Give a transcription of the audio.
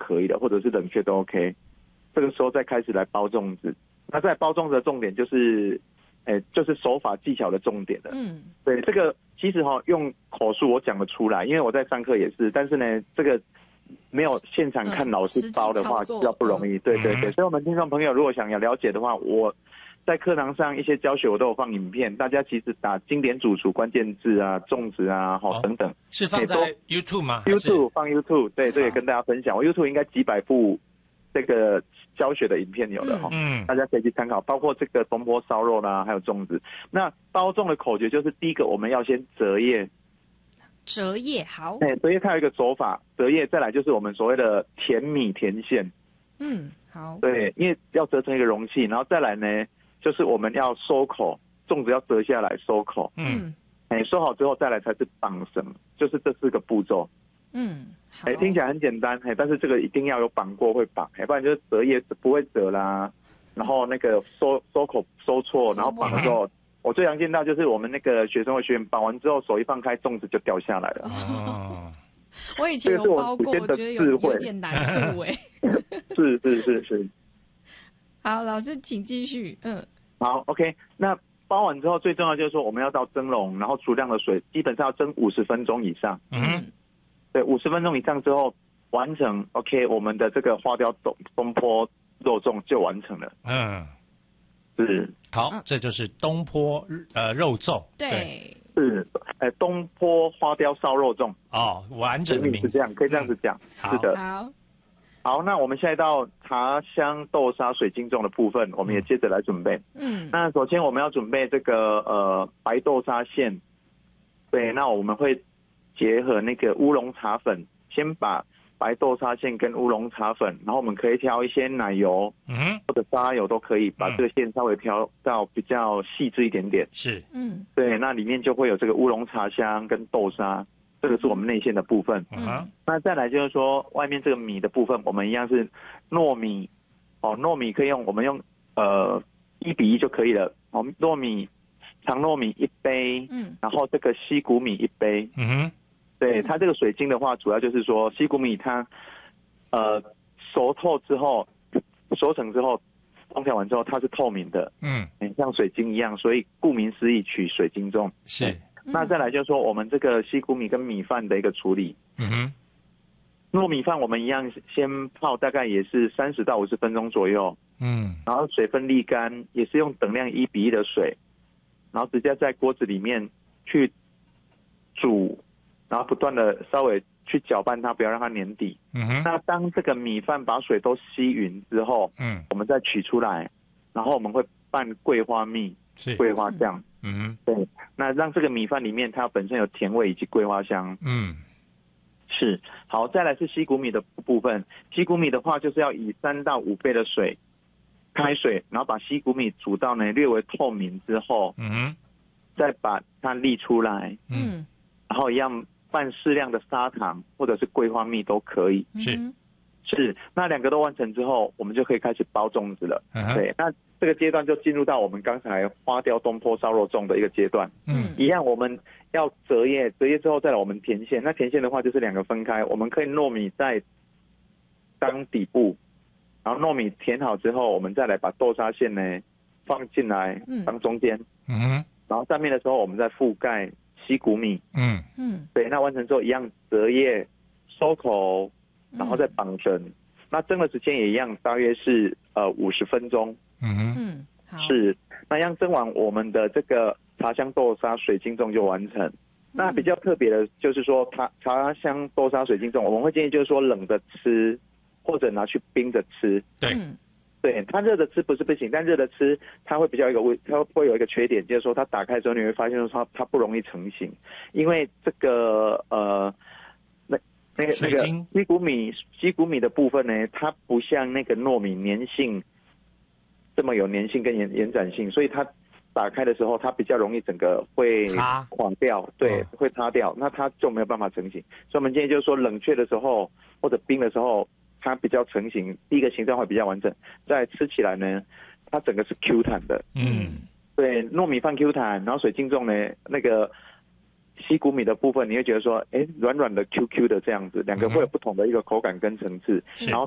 可以的，或者是冷却都 OK。这个时候再开始来包粽子。那在包粽子的重点就是，就是手法技巧的重点了。对，这个其实用口述我讲得出来，因为我在上课也是，但是呢，这个没有现场看老师包的话，比较不容易。对对对，所以我们听众朋友如果想要了解的话，我在课堂上一些教学我都有放影片，大家其实打经典主厨关键字啊、粽子啊、等等， 是放在 YouTube 吗 ？YouTube 放 YouTube， 对，这也跟大家分享。我 YouTube 应该几百部这个教学的影片有的大家可以去参考，包括这个东坡烧肉啦，还有粽子。那包粽的口诀就是第一个，我们要先折叶。 折叶好， 折叶它有一个手法，折叶再来就是我们所谓的填米填馅。 好， 对，因为要折成一个容器，然后再来呢，就是我们要收口，粽子要折下来收口。收好之后再来才是绑绳，就是这4个步骤。听起来很简单，但是这个一定要有绑过会绑，不然就是折叶不会折啦，然后那个收口收错，然后绑的时候，我最常见到就是我们那个学生会学员绑完之后手一放开，粽子就掉下来了。 我以前有包过，我觉得有点难度是。 好，老师请继续。 好 ，OK， 那包完之后最重要就是说我们要到蒸笼，然后足量的水，基本上要蒸50分钟以上。对，50分钟以上之后完成 ，OK， 我们的这个花雕东坡肉粽就完成了。是。 好，这就是东坡肉粽。 对。 是，东坡花雕烧肉粽。 完整的名字是这样，可以这样子讲。是的。好，那我们现在到茶香豆沙水晶粽的部分，我们也接着来准备。那首先我们要准备这个白豆沙馅。对，那我们会结合那个乌龙茶粉，先把白豆沙馅跟乌龙茶粉，然后我们可以调一些奶油，或者沙油都可以，把这个馅稍微调到比较细致一点点。 是， 对，那里面就会有这个乌龙茶香跟豆沙，这个是我们内馅的部分。那再来就是说，外面这个米的部分，我们一样是糯米，糯米可以我们用1:1就可以了。长糯米1杯，然后这个西谷米1杯。对，它这个水晶的话，主要就是说西谷米它熟成之后，烹调完之后它是透明的，像水晶一样，所以顾名思义取水晶粽。 是。 那再来就是说我们这个西谷米跟米饭的一个处理。糯米饭我们一样先泡大概也是30到50分钟左右。然后水分沥干，也是用等量1:1的水，然后直接在锅子里面去煮。然后不断的稍微去搅拌它，不要让它粘底。那当这个米饭把水都吸匀之后，我们再取出来，然后我们会拌桂花蜜、桂花酱。对，那让这个米饭里面它本身有甜味以及桂花香。是。好，再来是西谷米的部分。西谷米的话，就是要以3到5杯的水，开水，然后把西谷米煮到呢略微透明之后，再把它沥出来。然后一样拌适量的砂糖或者是桂花蜜都可以。是。那2个都完成之后，我们就可以开始包粽子了。对，那这个阶段就进入到我们刚才花雕东坡烧肉粽的一个阶段。一样我们要折叶之后再来我们填馅。那填馅的话就是2个分开，我们可以糯米在当底部，然后糯米填好之后，我们再来把豆沙馅呢放进来当中间。然后上面的时候我们再覆盖西谷米。对，那完成之后一样折叶收口，然后再绑绳。那蒸的时间也一样，大约是50分钟。是。那样蒸完我们的这个茶香豆沙水晶粽就完成。那比较特别的就是说茶香豆沙水晶粽，我们会建议就是说冷的吃，或者拿去冰着吃。对，它热的吃不是不行，但热的吃它会比较它会有一个缺点，就是说它打开之后你会发现说它不容易成型，因为这个那个西谷米的部分呢，它不像那个糯米粘性这么有粘性跟延展性，所以它打开的时候它比较容易整个会垮掉。对，会塌掉，那它就没有办法成型。所以我们建议就是说冷却的时候或者冰的时候，它比较成型，第一个形状会比较完整，再吃起来呢，它整个是 Q 弹的。对，糯米饭 Q 弹，然后水晶粽呢，那个西谷米的部分，你会觉得说，软软的 QQ 的这样子，两个会有不同的一个口感跟层次，然后